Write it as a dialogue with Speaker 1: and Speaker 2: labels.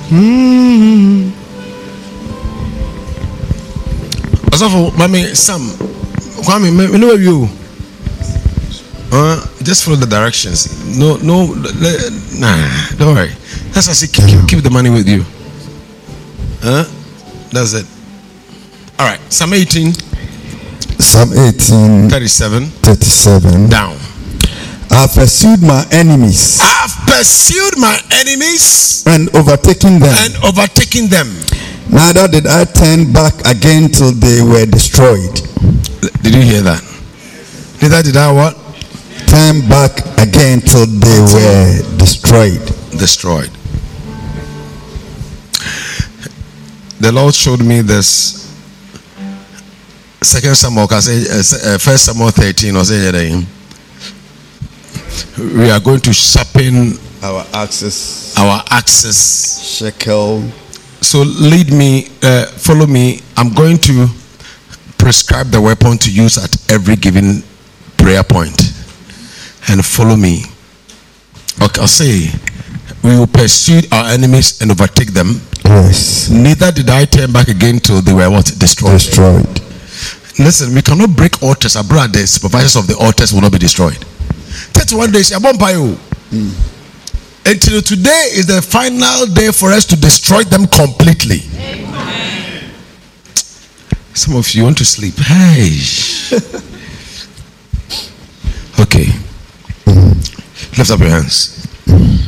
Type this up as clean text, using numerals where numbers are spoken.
Speaker 1: Also, Mommy, Sam, Kwame, me know you. Just follow the directions. No, nah, don't worry. That's why I say keep the money with you. That's it. All right, Psalm 18.
Speaker 2: Psalm 18, 37.
Speaker 1: Down.
Speaker 2: I have pursued my enemies.
Speaker 1: I've pursued my enemies
Speaker 2: and overtaken them. Neither did I turn back again till they were destroyed.
Speaker 1: Did you hear that? Neither did I what?
Speaker 2: Turn back again till they were destroyed.
Speaker 1: The Lord showed me this. 2 Samuel, 1 Samuel 13 was saying we are going to sharpen
Speaker 2: our axes,
Speaker 1: shekel. So lead me, follow me. I'm going to prescribe the weapon to use at every given prayer point, and follow me. Okay, I'll say we will pursue our enemies and overtake them.
Speaker 2: Yes.
Speaker 1: Neither did I turn back again till they were what? Destroyed. Listen, we cannot break altars abroad. The supervisors of the altars will not be destroyed. 31 days, until today is the final day for us to destroy them completely. Amen. Some of you want to sleep. Hey. Okay. Lift up your hands.